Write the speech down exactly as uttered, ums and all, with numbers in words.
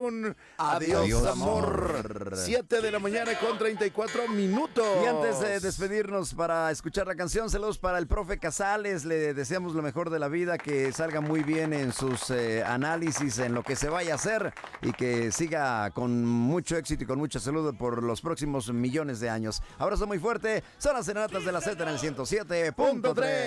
un adiós, Adiós, amor. siete de la mañana con treinta y cuatro minutos. Y antes de despedirnos para escuchar la canción, saludos para el profe Casales. Le deseamos lo mejor de la vida, que salga muy bien en sus eh, análisis, en lo que se vaya a hacer y que siga con mucho éxito y con mucha salud por los próximos millones de años. Abrazo muy fuerte. Son las serenatas de la Z en el ciento siete punto tres.